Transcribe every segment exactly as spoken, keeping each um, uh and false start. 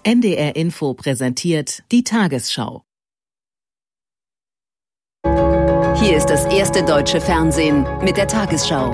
N D R Info präsentiert die Tagesschau. Hier ist das erste deutsche Fernsehen mit der Tagesschau.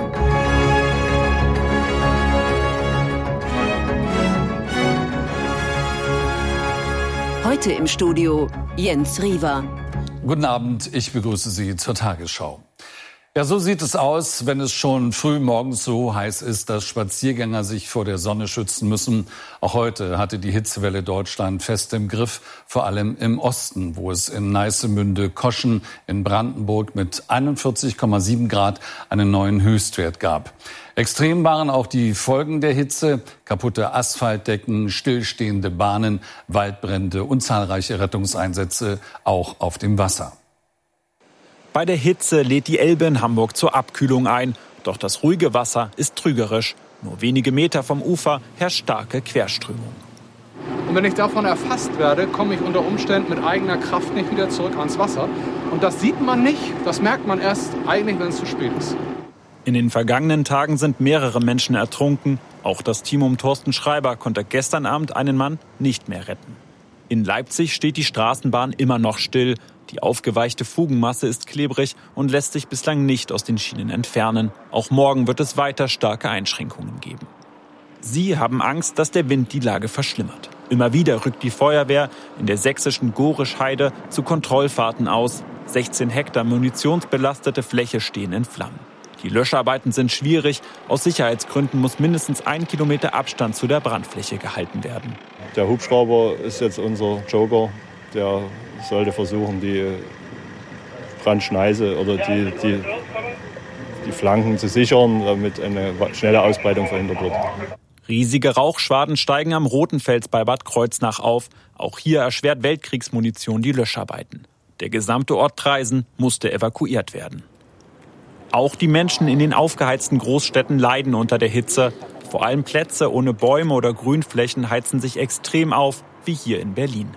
Heute im Studio Jens Riewer. Guten Abend, ich begrüße Sie zur Tagesschau. Ja, so sieht es aus, wenn es schon früh morgens so heiß ist, dass Spaziergänger sich vor der Sonne schützen müssen. Auch heute hatte die Hitzewelle Deutschland fest im Griff, vor allem im Osten, wo es in Neissemünde, Koschen in Brandenburg mit einundvierzig Komma sieben Grad einen neuen Höchstwert gab. Extrem waren auch die Folgen der Hitze: kaputte Asphaltdecken, stillstehende Bahnen, Waldbrände und zahlreiche Rettungseinsätze auch auf dem Wasser. Bei der Hitze lädt die Elbe in Hamburg zur Abkühlung ein. Doch das ruhige Wasser ist trügerisch. Nur wenige Meter vom Ufer herrscht starke Querströmung. Und wenn ich davon erfasst werde, komme ich unter Umständen mit eigener Kraft nicht wieder zurück ans Wasser. Und das sieht man nicht, das merkt man erst eigentlich, wenn es zu spät ist. In den vergangenen Tagen sind mehrere Menschen ertrunken. Auch das Team um Thorsten Schreiber konnte gestern Abend einen Mann nicht mehr retten. In Leipzig steht die Straßenbahn immer noch still. Die aufgeweichte Fugenmasse ist klebrig und lässt sich bislang nicht aus den Schienen entfernen. Auch morgen wird es weiter starke Einschränkungen geben. Sie haben Angst, dass der Wind die Lage verschlimmert. Immer wieder rückt die Feuerwehr in der sächsischen Gorischheide zu Kontrollfahrten aus. sechzehn Hektar munitionsbelastete Fläche stehen in Flammen. Die Löscharbeiten sind schwierig. Aus Sicherheitsgründen muss mindestens ein Kilometer Abstand zu der Brandfläche gehalten werden. Der Hubschrauber ist jetzt unser Joker. Der sollte versuchen, die Brandschneise oder die, die, die Flanken zu sichern, damit eine schnelle Ausbreitung verhindert wird. Riesige Rauchschwaden steigen am Rotenfels bei Bad Kreuznach auf. Auch hier erschwert Weltkriegsmunition die Löscharbeiten. Der gesamte Ort Traisen musste evakuiert werden. Auch die Menschen in den aufgeheizten Großstädten leiden unter der Hitze. Vor allem Plätze ohne Bäume oder Grünflächen heizen sich extrem auf, wie hier in Berlin.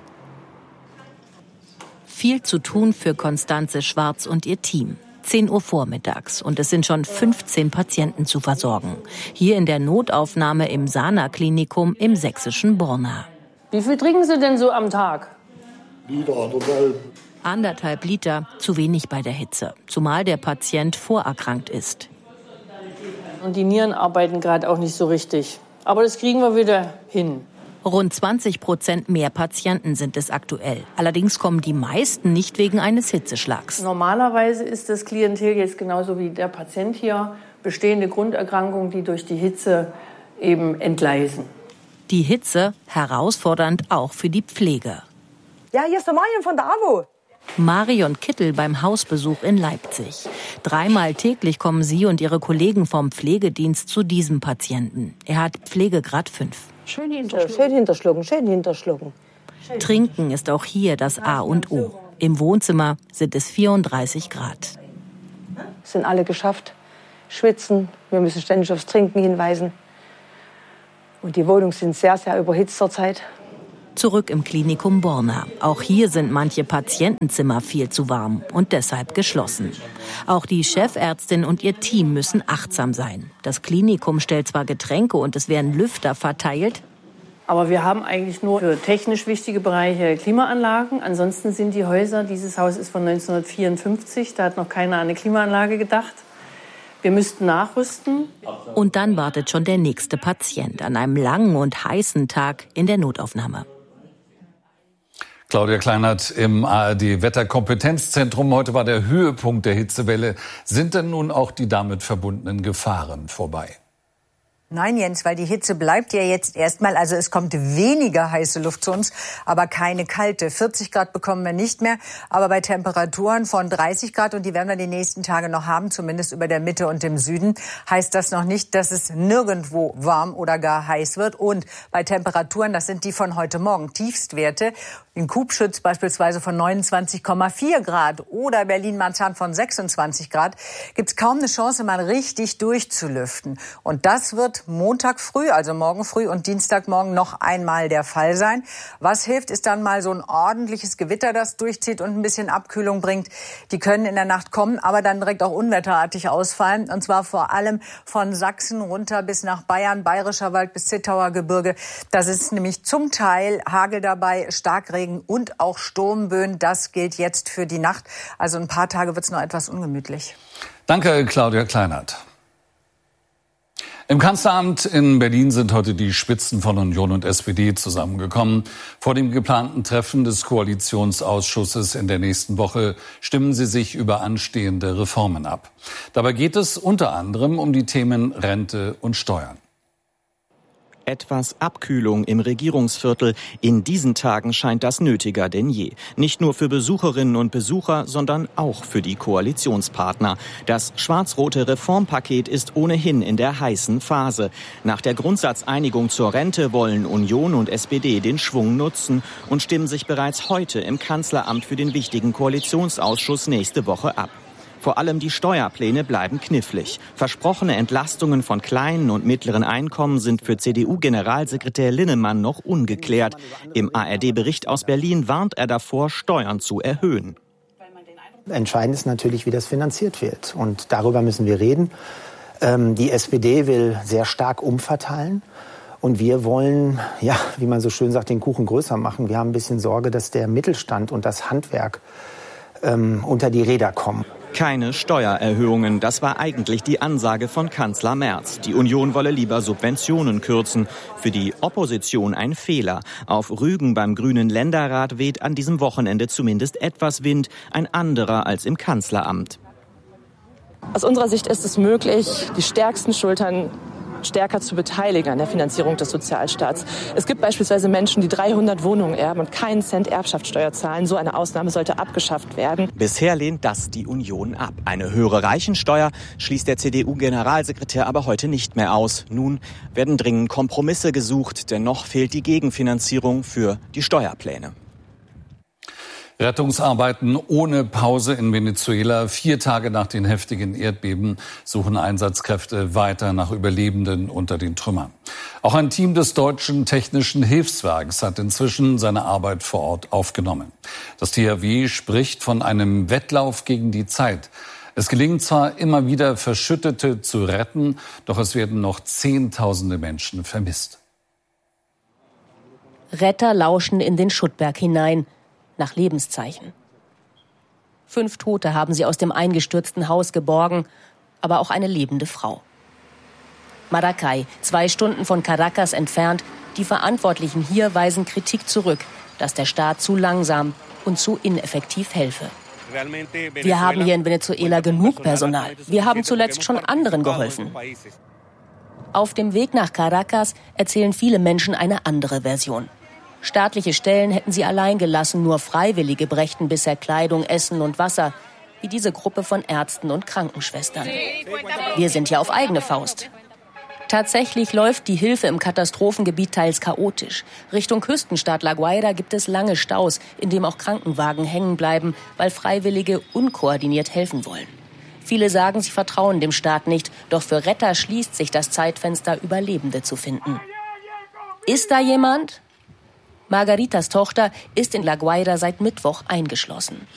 Viel zu tun für Konstanze Schwarz und ihr Team. zehn Uhr vormittags und es sind schon fünfzehn Patienten zu versorgen. Hier in der Notaufnahme im Sana-Klinikum im sächsischen Borna. Wie viel trinken Sie denn so am Tag? Liter, anderthalb. Anderthalb Liter, zu wenig bei der Hitze, zumal der Patient vorerkrankt ist. Und die Nieren arbeiten gerade auch nicht so richtig. Aber das kriegen wir wieder hin. Rund zwanzig Prozent mehr Patienten sind es aktuell. Allerdings kommen die meisten nicht wegen eines Hitzeschlags. Normalerweise ist das Klientel jetzt genauso wie der Patient hier bestehende Grunderkrankungen, die durch die Hitze eben entgleisen. Die Hitze herausfordernd auch für die Pflege. Ja, hier ist der Marion von der AWO. Marion Kittel beim Hausbesuch in Leipzig. Dreimal täglich kommen sie und ihre Kollegen vom Pflegedienst zu diesem Patienten. Er hat Pflegegrad fünf. Schön hinterschlucken. Schön hinterschlucken, schön hinterschlucken. Trinken ist auch hier das A und O. Im Wohnzimmer sind es vierunddreißig Grad. Sind alle geschafft. Schwitzen, wir müssen ständig aufs Trinken hinweisen. Und die Wohnungen sind sehr, sehr überhitzt zurzeit. Zurück im Klinikum Borna. Auch hier sind manche Patientenzimmer viel zu warm und deshalb geschlossen. Auch die Chefärztin und ihr Team müssen achtsam sein. Das Klinikum stellt zwar Getränke und es werden Lüfter verteilt. Aber wir haben eigentlich nur für technisch wichtige Bereiche Klimaanlagen. Ansonsten sind die Häuser, dieses Haus ist von neunzehnhundertvierundfünfzig, da hat noch keiner an eine Klimaanlage gedacht. Wir müssten nachrüsten. Und dann wartet schon der nächste Patient an einem langen und heißen Tag in der Notaufnahme. Claudia Kleinert im A R D-Wetterkompetenzzentrum. Heute war der Höhepunkt der Hitzewelle. Sind denn nun auch die damit verbundenen Gefahren vorbei? Nein, Jens, weil die Hitze bleibt ja jetzt erstmal. Also es kommt weniger heiße Luft zu uns, aber keine kalte. vierzig Grad bekommen wir nicht mehr, aber bei Temperaturen von dreißig Grad, und die werden wir die nächsten Tage noch haben, zumindest über der Mitte und im Süden, heißt das noch nicht, dass es nirgendwo warm oder gar heiß wird. Und bei Temperaturen, das sind die von heute Morgen, Tiefstwerte, in Kubschütz beispielsweise von neunundzwanzig Komma vier Grad oder Berlin-Marzahn von sechsundzwanzig Grad, gibt es kaum eine Chance, mal richtig durchzulüften. Und das wird erst Montag früh, also morgen früh und Dienstagmorgen noch einmal der Fall sein. Was hilft, ist dann mal so ein ordentliches Gewitter, das durchzieht und ein bisschen Abkühlung bringt. Die können in der Nacht kommen, aber dann direkt auch unwetterartig ausfallen. Und zwar vor allem von Sachsen runter bis nach Bayern, Bayerischer Wald bis Zittauer Gebirge. Das ist nämlich zum Teil Hagel dabei, Starkregen und auch Sturmböen. Das gilt jetzt für die Nacht. Also ein paar Tage wird es noch etwas ungemütlich. Danke, Claudia Kleinert. Im Kanzleramt in Berlin sind heute die Spitzen von Union und S P D zusammengekommen. Vor dem geplanten Treffen des Koalitionsausschusses in der nächsten Woche stimmen sie sich über anstehende Reformen ab. Dabei geht es unter anderem um die Themen Rente und Steuern. Etwas Abkühlung im Regierungsviertel. In diesen Tagen scheint das nötiger denn je. Nicht nur für Besucherinnen und Besucher, sondern auch für die Koalitionspartner. Das schwarz-rote Reformpaket ist ohnehin in der heißen Phase. Nach der Grundsatzeinigung zur Rente wollen Union und S P D den Schwung nutzen und stimmen sich bereits heute im Kanzleramt für den wichtigen Koalitionsausschuss nächste Woche ab. Vor allem die Steuerpläne bleiben knifflig. Versprochene Entlastungen von kleinen und mittleren Einkommen sind für C D U-Generalsekretär Linnemann noch ungeklärt. Im A R D-Bericht aus Berlin warnt er davor, Steuern zu erhöhen. Entscheidend ist natürlich, wie das finanziert wird. Und darüber müssen wir reden. Ähm, die S P D will sehr stark umverteilen. Und wir wollen, ja, wie man so schön sagt, den Kuchen größer machen. Wir haben ein bisschen Sorge, dass der Mittelstand und das Handwerk ähm, unter die Räder kommen. Keine Steuererhöhungen, das war eigentlich die Ansage von Kanzler Merz. Die Union wolle lieber Subventionen kürzen. Für die Opposition ein Fehler. Auf Rügen beim Grünen Länderrat weht an diesem Wochenende zumindest etwas Wind, ein anderer als im Kanzleramt. Aus unserer Sicht ist es möglich, die stärksten Schultern stärker zu beteiligen an der Finanzierung des Sozialstaats. Es gibt beispielsweise Menschen, die dreihundert Wohnungen erben und keinen Cent Erbschaftssteuer zahlen. So eine Ausnahme sollte abgeschafft werden. Bisher lehnt das die Union ab. Eine höhere Reichensteuer schließt der C D U-Generalsekretär aber heute nicht mehr aus. Nun werden dringend Kompromisse gesucht, denn noch fehlt die Gegenfinanzierung für die Steuerpläne. Rettungsarbeiten ohne Pause in Venezuela. Vier Tage nach den heftigen Erdbeben suchen Einsatzkräfte weiter nach Überlebenden unter den Trümmern. Auch ein Team des Deutschen Technischen Hilfswerks hat inzwischen seine Arbeit vor Ort aufgenommen. Das T H W spricht von einem Wettlauf gegen die Zeit. Es gelingt zwar immer wieder, Verschüttete zu retten, doch es werden noch Zehntausende Menschen vermisst. Retter lauschen in den Schuttberg hinein. Nach Lebenszeichen. Fünf Tote haben sie aus dem eingestürzten Haus geborgen, aber auch eine lebende Frau. Maracay, zwei Stunden von Caracas entfernt. Die Verantwortlichen hier weisen Kritik zurück, dass der Staat zu langsam und zu ineffektiv helfe. Wir haben hier in Venezuela genug Personal. Wir haben zuletzt schon anderen geholfen. Auf dem Weg nach Caracas erzählen viele Menschen eine andere Version. Staatliche Stellen hätten sie allein gelassen, nur Freiwillige brächten bisher Kleidung, Essen und Wasser, wie diese Gruppe von Ärzten und Krankenschwestern. Wir sind ja auf eigene Faust. Tatsächlich läuft die Hilfe im Katastrophengebiet teils chaotisch. Richtung Küstenstaat La Guaira gibt es lange Staus, in dem auch Krankenwagen hängen bleiben, weil Freiwillige unkoordiniert helfen wollen. Viele sagen, sie vertrauen dem Staat nicht, doch für Retter schließt sich das Zeitfenster, Überlebende zu finden. Ist da jemand? Margaritas Tochter ist in La Guaira seit Mittwoch eingeschlossen.